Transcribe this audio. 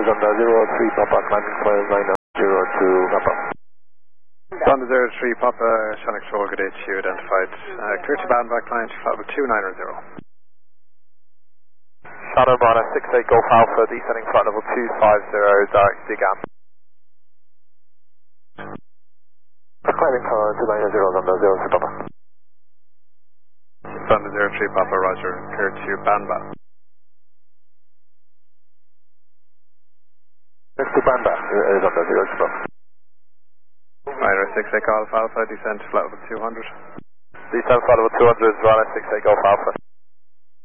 Zonda 03 Papa, climbing for 902 Papa. Zonda 03 Papa, Sonic Stroll, good day to you, identified. Clear to Bandback, line to flight level 2900. Shadow Minor 68 Golf Alpha, descending flight level 250, direct DGAM. Climbing for 290 Zonda 03 Papa. Zonda 03 Papa, roger, clear to Bandback. Next to Panda, Zonda 02 Papa. Ryder 68 Golf Alpha, descend to flight level 200. Descend flight level 200, Ryder 68 Golf Alpha.